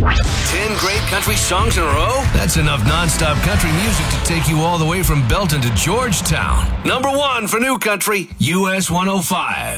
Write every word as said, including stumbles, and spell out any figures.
Ten great country songs in a row? That's enough nonstop country music to take you all the way from Belton to Georgetown. Number one for new country, U S one oh five.